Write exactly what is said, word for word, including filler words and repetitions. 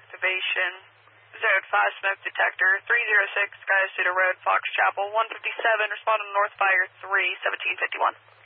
activation. Zone five smoke detector, three oh six Scottsdale Road, Fox Chapel, one fifty-seven, respond to North Fire three, seventeen fifty-one.